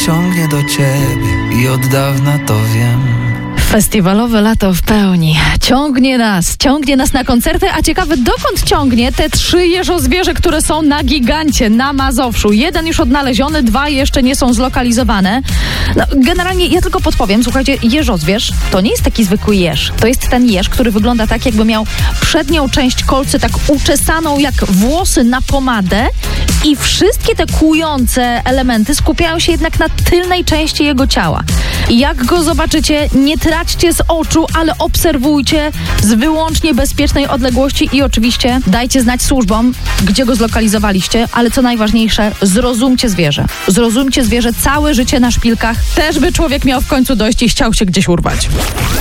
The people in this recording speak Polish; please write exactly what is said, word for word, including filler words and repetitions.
ciągnie do ciebie i od dawna to wiem. Festiwalowe lato w pełni. Ciągnie nas, ciągnie nas na koncerty, a ciekawe dokąd ciągnie te trzy jeżozwierzę, które są na Gigancie, na Mazowszu. Jeden już odnaleziony, dwa jeszcze nie są zlokalizowane. No, generalnie ja tylko podpowiem, słuchajcie, jeżozwierz to nie jest taki zwykły jeż. To jest ten jeż, który wygląda tak, jakby miał przednią część kolcy tak uczesaną jak włosy na pomadę i wszystkie te kłujące elementy skupiają się jednak na tylnej części jego ciała. I jak go zobaczycie, nie traćcie z oczu, ale obserwujcie z wyłącznie bezpiecznej odległości i oczywiście dajcie znać służbom, gdzie go zlokalizowaliście, ale co najważniejsze, zrozumcie zwierzę. Zrozumcie zwierzę, całe życie na szpilkach też by człowiek miał w końcu dość i chciał się gdzieś urwać.